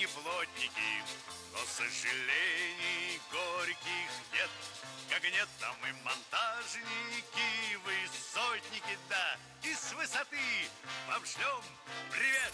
плотники, но сожалений горьких нет. Как нет там и монтажники, высотники, да, и с высоты вам шлем привет!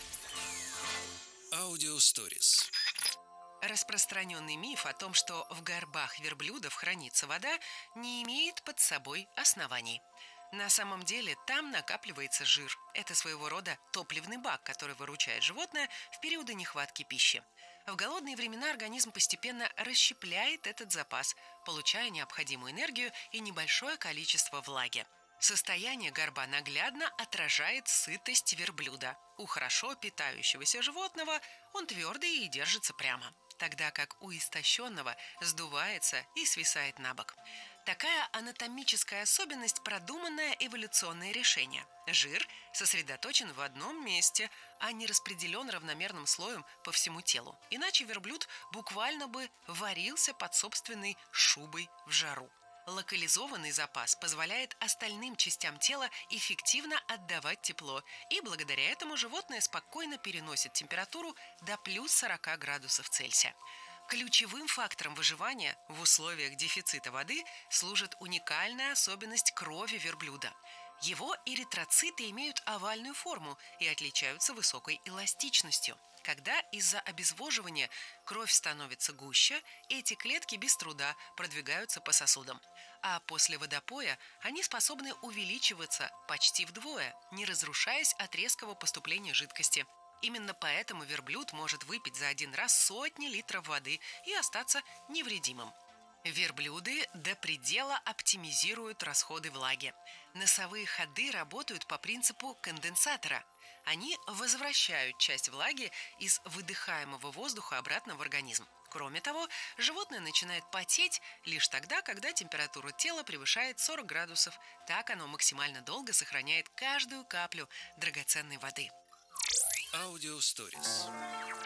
Аудио Stories. Распространенный миф о том, что в горбах верблюдов хранится вода, не имеет под собой оснований. На самом деле там накапливается жир. Это своего рода топливный бак, который выручает животное в периоды нехватки пищи. В голодные времена организм постепенно расщепляет этот запас, получая необходимую энергию и небольшое количество влаги. Состояние горба наглядно отражает сытость верблюда. У хорошо питающегося животного он твердый и держится прямо, тогда как у истощенного сдувается и свисает на бок. Такая анатомическая особенность – продуманное эволюционное решение. Жир сосредоточен в одном месте, а не распределен равномерным слоем по всему телу. Иначе верблюд буквально бы варился под собственной шубой в жару. Локализованный запас позволяет остальным частям тела эффективно отдавать тепло, и благодаря этому животное спокойно переносит температуру до плюс 40 градусов Цельсия. Ключевым фактором выживания в условиях дефицита воды служит уникальная особенность крови верблюда. Его эритроциты имеют овальную форму и отличаются высокой эластичностью. Когда из-за обезвоживания кровь становится гуще, эти клетки без труда продвигаются по сосудам. А после водопоя они способны увеличиваться почти вдвое, не разрушаясь от резкого поступления жидкости. Именно поэтому верблюд может выпить за один раз сотни литров воды и остаться невредимым. Верблюды до предела оптимизируют расходы влаги. Носовые ходы работают по принципу конденсатора. Они возвращают часть влаги из выдыхаемого воздуха обратно в организм. Кроме того, животное начинает потеть лишь тогда, когда температура тела превышает 40 градусов. Так оно максимально долго сохраняет каждую каплю драгоценной воды. Аудио Stories.